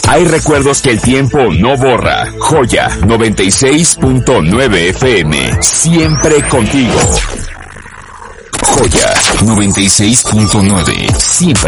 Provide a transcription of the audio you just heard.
Hay recuerdos que el tiempo no borra. Joya 96.9 FM. Siempre contigo. Joya 96.9. Siempre.